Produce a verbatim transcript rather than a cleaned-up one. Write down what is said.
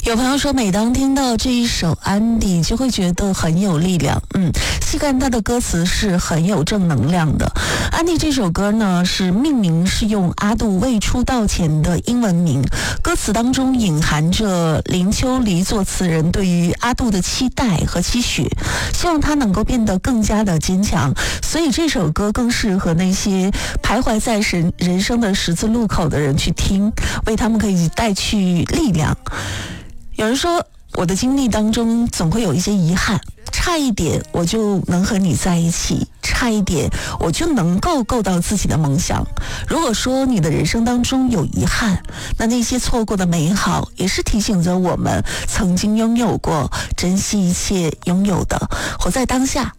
有朋友说，每当听到这一首《安迪》，就会觉得很有力量。嗯，细看它的歌词是很有正能量的。《安迪》这首歌呢，是命名是用阿杜未出道前的英文名，歌词当中隐含着林秋离作词人对于阿杜的期待和期许，希望他能够变得更加的坚强。所以这首歌更适合那些徘徊在人人生的十字路口的人去听，为他们可以带去力量。有人说，我的经历当中总会有一些遗憾，差一点我就能和你在一起，差一点我就能够够到自己的梦想。如果说你的人生当中有遗憾，那那些错过的美好也是提醒着我们曾经拥有过，珍惜一切拥有的，活在当下，